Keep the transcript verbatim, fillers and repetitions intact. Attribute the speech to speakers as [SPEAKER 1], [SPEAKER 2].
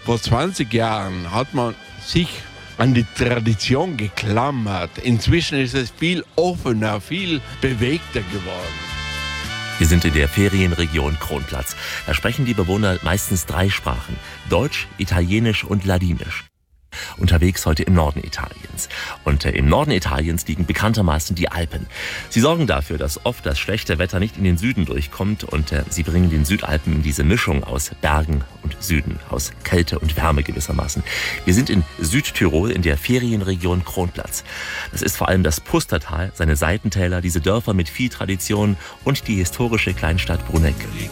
[SPEAKER 1] Vor zwanzig Jahren hat man sich an die Tradition geklammert. Inzwischen ist es viel offener, viel bewegter geworden.
[SPEAKER 2] Wir sind in der Ferienregion Kronplatz. Da sprechen die Bewohner meistens drei Sprachen: Deutsch, Italienisch und Ladinisch. Unterwegs heute im Norden Italiens. Und äh, im Norden Italiens liegen bekanntermaßen die Alpen. Sie sorgen dafür, dass oft das schlechte Wetter nicht in den Süden durchkommt, und äh, sie bringen den Südalpen diese Mischung aus Bergen und Süden, aus Kälte und Wärme gewissermaßen. Wir sind in Südtirol in der Ferienregion Kronplatz. Das ist vor allem das Pustertal, seine Seitentäler, diese Dörfer mit viel Tradition und die historische Kleinstadt Brunecke.